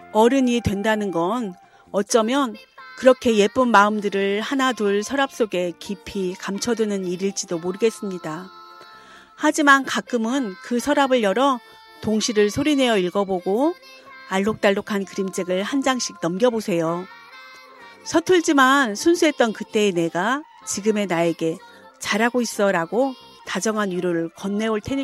어른이 된다는 건 어쩌면 그렇게 예쁜 마음들을 하나둘 서랍 속에 깊이 감춰두는 일일지도 모르겠습니다. 하지만 가끔은 그 서랍을 열어 동시를 소리내어 읽어보고 알록달록한 그림책을 한 장씩 넘겨보세요. 서툴지만 순수했던 그때의 내가 지금의 나에게 잘하고 있어 라고 다정한 위로를 건네올 테니까요.